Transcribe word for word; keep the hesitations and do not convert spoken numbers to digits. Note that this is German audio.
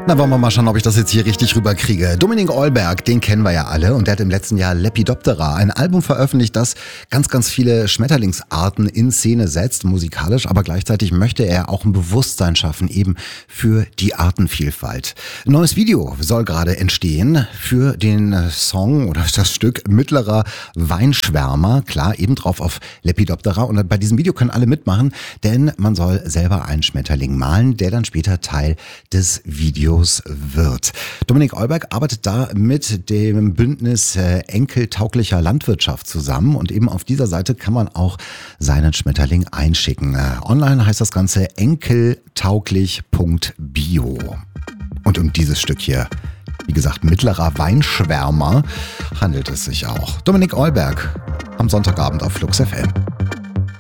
Na, wollen wir mal schauen, ob ich das jetzt hier richtig rüberkriege. Dominik Eulberg, den kennen wir ja alle und der hat im letzten Jahr Lepidoptera, ein Album veröffentlicht, das ganz, ganz viele Schmetterlingsarten in Szene setzt, musikalisch, aber gleichzeitig möchte er auch ein Bewusstsein schaffen, eben für die Artenvielfalt. Ein neues Video soll gerade entstehen für den Song oder das Stück Mittlerer Weinschwärmer, klar, eben drauf auf Lepidoptera, und bei diesem Video können alle mitmachen, denn man soll selber einen Schmetterling malen, der dann später Teil des Videos wird. Dominik Eulberg arbeitet da mit dem Bündnis äh, enkeltauglicher Landwirtschaft zusammen und eben auf dieser Seite kann man auch seinen Schmetterling einschicken. Äh, online heißt das Ganze enkeltauglich punkt bio. Und um dieses Stück hier, wie gesagt, Mittlerer Weinschwärmer, handelt es sich auch. Dominik Eulberg am Sonntagabend auf Flux F M.